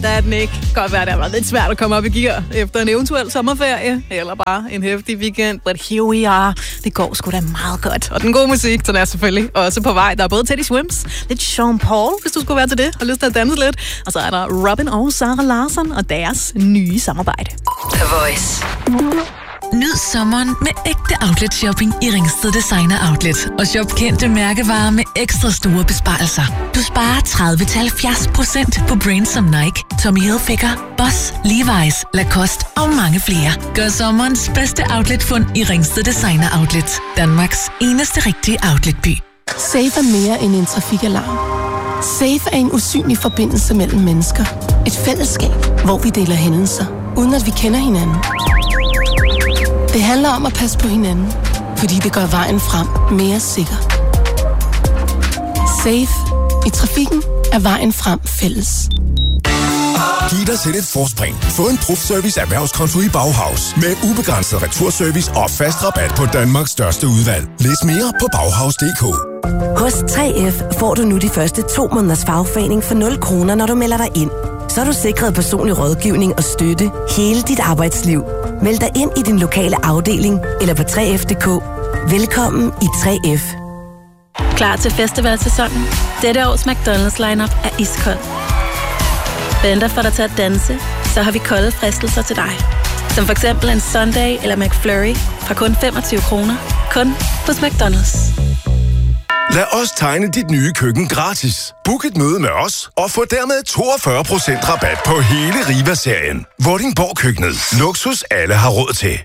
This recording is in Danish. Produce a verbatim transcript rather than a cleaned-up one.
der er den ikke. Godt være, det har været lidt svært at komme op i gear efter en eventuel sommerferie, eller bare en heftig weekend. But here we are. Det går sgu da meget godt. Og den gode musik, den er selvfølgelig også på vej. Der er både Teddy Swims, lidt Sean Paul, hvis du skulle være til det, og lyst til at danse lidt. Og så er der Robin og Sara Larsson og deres nye samarbejde. The Voice. Nyd sommeren med ægte outlet shopping i Ringsted Designer Outlet. Og shop kendte mærkevarer med ekstra store besparelser. Du sparer tredive til halvfjerds procent på brands som Nike, Tommy Hilfiger, Boss, Levi's, Lacoste og mange flere. Gør sommerens bedste outletfund i Ringsted Designer Outlet. Danmarks eneste rigtige outletby. Safe er mere end en trafikalarm. Safe er en usynlig forbindelse mellem mennesker. Et fællesskab, hvor vi deler hændelser, uden at vi kender hinanden. Det handler om at passe på hinanden, fordi det gør vejen frem mere sikker. Safe. I trafikken er vejen frem fælles. Giv dig selv et forspring. Få en Profservice erhvervskonto i Bauhaus. Med ubegrænset returservice og fast rabat på Danmarks største udvalg. Læs mere på bauhaus punktum d k. Hos tre F får du nu de første to måneders fagforening for nul kroner, når du melder dig ind. Så er du sikret personlig rådgivning og støtte hele dit arbejdsliv. Meld dig ind i din lokale afdeling eller på tre F punktum d k. Velkommen i tre F. Klar til festivalsæsonen? Dette års McDonald's lineup er iskold. Venter for dig til at danse, så har vi kolde fristelser til dig. Som for eksempel en Sunday eller McFlurry fra kun femogtyve kroner. Kun hos McDonald's. Lad os tegne dit nye køkken gratis. Book et møde med os og få dermed toogfyrre procent rabat på hele Riva-serien. Vordingborg Køkkenet. Luksus alle har råd til.